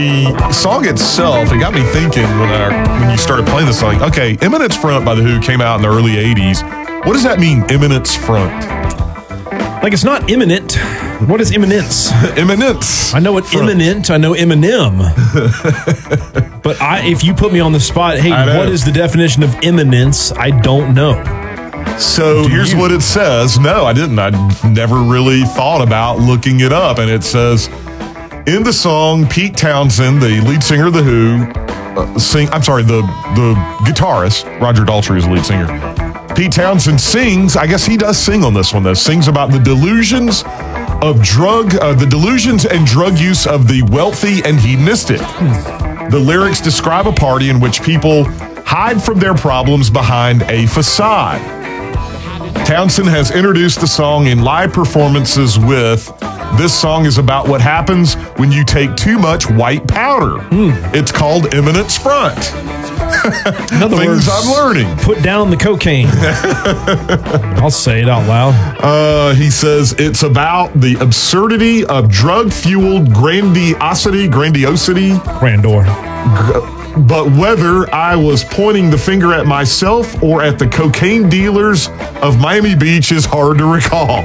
The song itself, it got me thinking when you started playing this song. Okay, Eminence Front by The Who came out in the early 80s. What does that mean, Eminence Front? Like it's not imminent. What is imminence? Eminence. I know what Front. imminent. I know Eminem. But if you put me on the spot, hey, what is the definition of imminence? I don't know. So here's what it says. No, I didn't. I never really thought about looking it up. And it says, in the song, Pete Townsend, the lead singer of The Who, the guitarist, Roger Daltrey is the lead singer. Pete Townsend sings, I guess he does sing on this one, though, sings about the delusions and drug use of the wealthy and hedonistic. The lyrics describe a party in which people hide from their problems behind a facade. Townsend has introduced the song in live performances with, this song is about what happens when you take too much white powder. It's called Eminence Front. In other words, I'm learning. Put down the cocaine. I'll say it out loud. He says it's about the absurdity of drug-fueled grandiosity. Grandeur. But whether I was pointing the finger at myself or at the cocaine dealers of Miami Beach is hard to recall.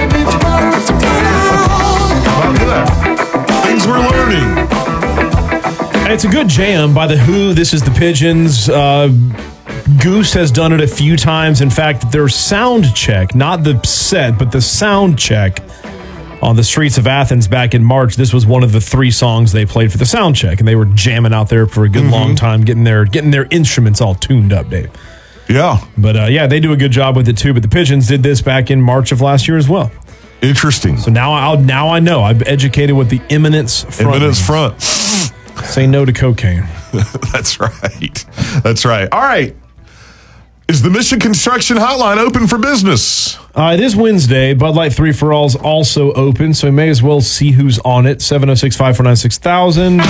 Things we're learning. It's a good jam by The Who. This is the Pigeons. Goose has done it a few times. In fact, their sound check, not the set, but the sound check on the streets of Athens back in March, this was one of the 3 songs they played for the sound check, and they were jamming out there for a good long time, getting their instruments all tuned up, Dave. Yeah. But they do a good job with it too. But the Pigeons did this back in March of last year as well. Interesting. So now I know. I'm educated with the Eminence Front. Eminence Front. Say no to cocaine. That's right. That's right. All right. Is the Mission Construction Hotline open for business? It is Wednesday. Bud Light 3 for All is also open, so you may as well see who's on it. 706-549-6000.